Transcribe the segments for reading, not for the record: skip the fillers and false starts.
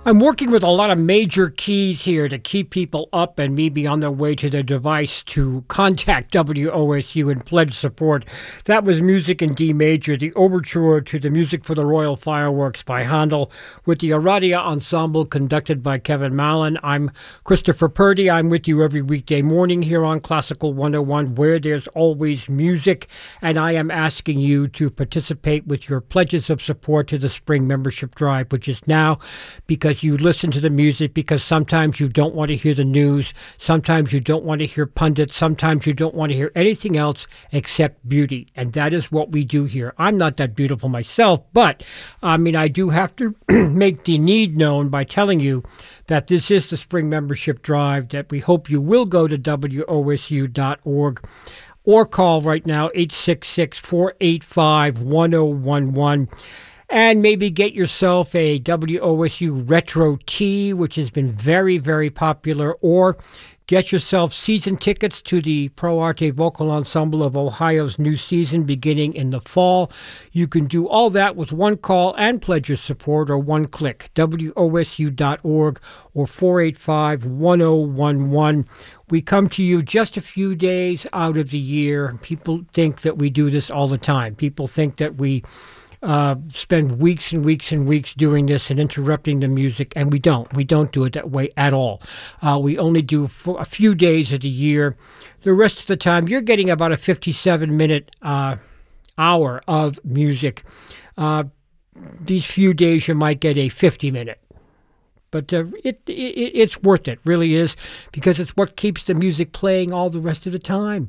I'm working with a lot of major keys here to keep people up and maybe on their way to their device to contact WOSU and pledge support. That was music in D major, the overture to the Music for the Royal Fireworks by Handel with the Aradia Ensemble conducted by Kevin Mallon. I'm Christopher Purdy. I'm with you every weekday morning here on Classical 101 where there's always music, and I am asking you to participate with your pledges of support to the spring membership drive, which is now because you listen to the music, because sometimes you don't want to hear the news, sometimes you don't want to hear pundits, sometimes you don't want to hear anything else except beauty. And that is what we do here. I'm not that beautiful myself, but I do have to make the need known by telling you that this is the spring membership drive, that we hope you will go to WOSU.org or call right now 866-485-1011. And maybe get yourself a WOSU Retro Tee, which has been very, very popular, or get yourself season tickets to the Pro Arte Vocal Ensemble of Ohio's new season beginning in the fall. You can do all that with one call and pledge your support, or one click, WOSU.org or 485-1011. We come to you just a few days out of the year. People think that we do this all the time. People think that we spend weeks and weeks and weeks doing this and interrupting the music, and we don't. We don't do it that way at all. We only do for a few days of the year. The rest of the time, you're getting about a 57-minute hour of music. These few days, you might get a 50-minute. But it's worth it, really is, because it's what keeps the music playing all the rest of the time.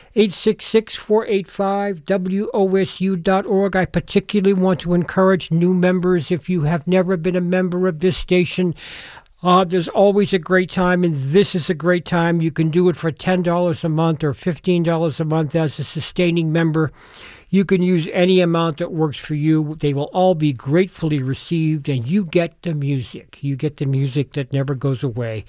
866-485-WOSU.org. I particularly want to encourage new members. If you have never been a member of this station, there's always a great time, and this is a great time. You can do it for $10 a month or $15 a month as a sustaining member. You can use any amount that works for you. They will all be gratefully received, and you get the music. You get the music that never goes away.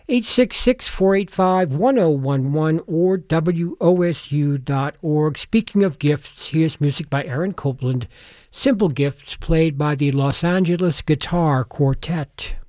866-485-1011 or WOSU.org. Speaking of gifts, here's music by Aaron Copland, Simple Gifts, played by the Los Angeles Guitar Quartet.